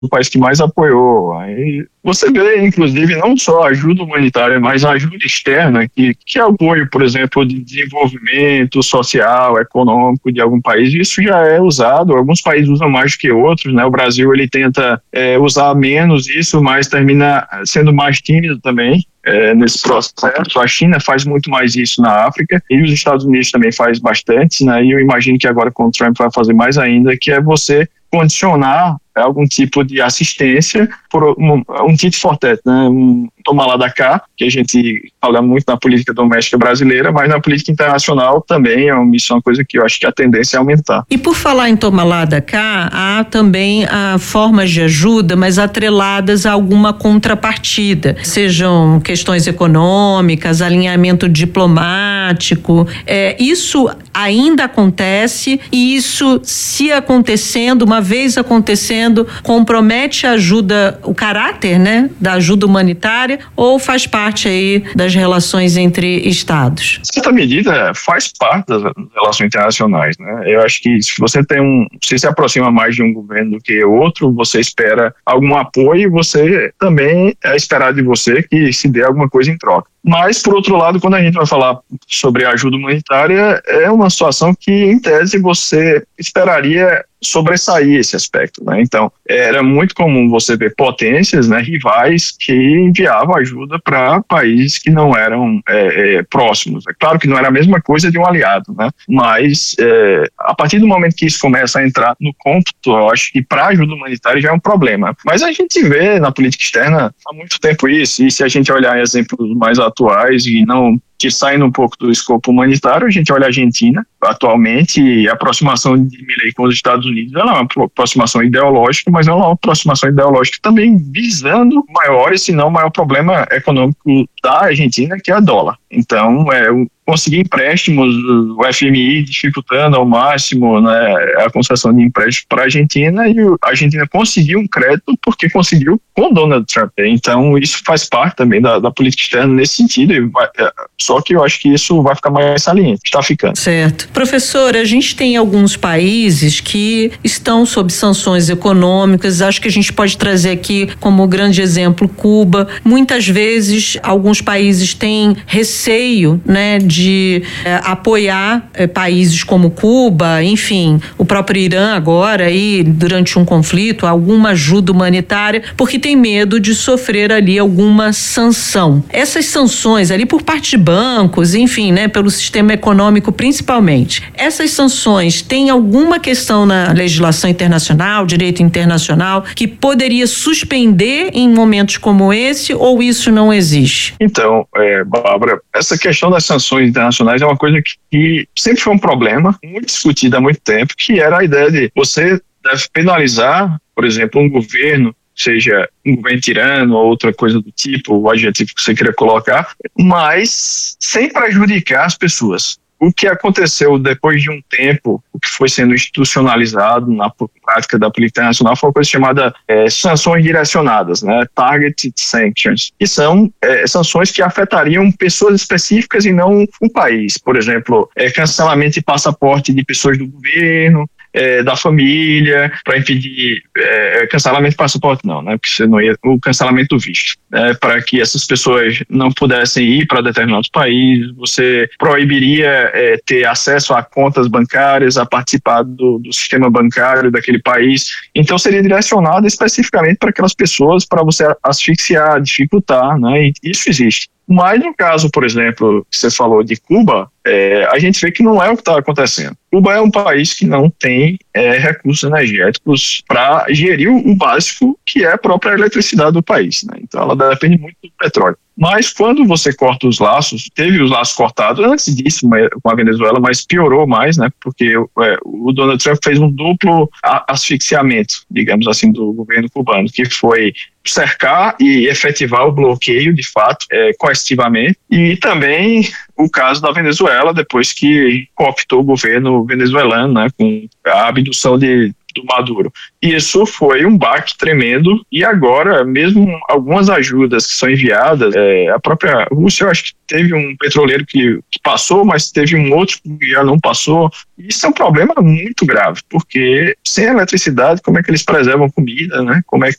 o país que mais apoiou. Aí você vê, inclusive, não só a ajuda humanitária, mas a ajuda externa, que é apoio, por exemplo, de desenvolvimento social, econômico de algum país. Isso já é usado, alguns países usam mais do que outros, né? O Brasil, ele tenta usar menos isso, mas termina sendo mais tímido também. Nesse processo, a China faz muito mais isso na África e os Estados Unidos também faz bastante, né? E eu imagino que agora com o Trump vai fazer mais ainda, que é você condicionar algum tipo de assistência por um tit for tat, né? Toma lá da cá, que a gente fala muito na política doméstica brasileira, mas na política internacional também isso é uma coisa que eu acho que a tendência é aumentar. E por falar em toma lá da cá, há também formas de ajuda, mas atreladas a alguma contrapartida, sejam questões econômicas, alinhamento diplomático. Isso ainda acontece, e isso, se acontecendo, uma vez acontecendo, compromete a ajuda, o caráter, né, da ajuda humanitária, ou faz parte aí das relações entre estados? Em certa medida, faz parte das relações internacionais, né? Eu acho que se você se aproxima mais de um governo do que outro, você espera algum apoio, e você também é esperado de você que se dê alguma coisa em troca. Mas, por outro lado, quando a gente vai falar sobre ajuda humanitária, é uma situação que, em tese, você esperaria sobressair esse aspecto, né? Então, era muito comum você ver potências, né, rivais, que enviavam ajuda para países que não eram próximos. É claro que não era a mesma coisa de um aliado, né? Mas, a partir do momento que isso começa a entrar no cômputo, eu acho que para a ajuda humanitária já é um problema. Mas a gente vê na política externa há muito tempo isso, e se a gente olhar exemplos mais atuais e não que saindo um pouco do escopo humanitário, a gente olha a Argentina, atualmente, e a aproximação de Milei com os Estados Unidos, ela é uma aproximação ideológica, mas ela é uma aproximação ideológica também visando maior, se não o maior problema econômico da Argentina, que é o dólar. Então, conseguir empréstimos, o FMI dificultando ao máximo, né, a concessão de empréstimos para a Argentina, e a Argentina conseguiu um crédito porque conseguiu com Donald Trump. Então, isso faz parte também da política externa nesse sentido, só que eu acho que isso vai ficar mais saliente, está ficando. Certo. Professor, a gente tem alguns países que estão sob sanções econômicas, acho que a gente pode trazer aqui como grande exemplo Cuba. Muitas vezes, alguns países têm receio, né, de apoiar países como Cuba, enfim, o próprio Irã agora aí, durante um conflito, alguma ajuda humanitária, porque tem medo de sofrer ali alguma sanção. Essas sanções ali por parte de bancos, enfim, né, pelo sistema econômico principalmente. Essas sanções têm alguma questão na legislação internacional, direito internacional, que poderia suspender em momentos como esse, ou isso não existe? Então, Bárbara, essa questão das sanções internacionais é uma coisa que sempre foi um problema, muito discutida há muito tempo, que era a ideia de você deve penalizar, por exemplo, um governo, seja um governo tirano ou outra coisa do tipo, o adjetivo que você queira colocar, mas sem prejudicar as pessoas. O que aconteceu depois de um tempo, o que foi sendo institucionalizado na prática da política internacional, foi uma coisa chamada sanções direcionadas, né? Targeted sanctions, que são sanções que afetariam pessoas específicas e não um país. Por exemplo, cancelamento de passaporte de pessoas do governo, da família, para impedir cancelamento de passaporte não, né? Porque você não ia, o cancelamento do visto, para que essas pessoas não pudessem ir para determinados países. Você proibiria ter acesso a contas bancárias, a participar do sistema bancário daquele país. Então seria direcionado especificamente para aquelas pessoas, para você asfixiar, dificultar, né? E isso existe. Mas no caso, por exemplo, que você falou de Cuba, a gente vê que não é o que está acontecendo. Cuba é um país que não tem recursos energéticos para gerir o básico, que é a própria eletricidade do país, né? Então ela depende muito do petróleo. Mas quando você corta os laços, teve os laços cortados antes disso com a Venezuela, mas piorou mais, né? Porque o Donald Trump fez um duplo asfixiamento, digamos assim, do governo cubano, que foi cercar e efetivar o bloqueio, de fato, coercitivamente, e também o caso da Venezuela, depois que cooptou o governo venezuelano, né, com a abdução de do Maduro. E isso foi um baque tremendo, e agora, mesmo algumas ajudas que são enviadas, a própria Rússia, eu acho que teve um petroleiro que passou, mas teve um outro que já não passou. Isso é um problema muito grave, porque sem eletricidade, como é que eles preservam comida, né? Como é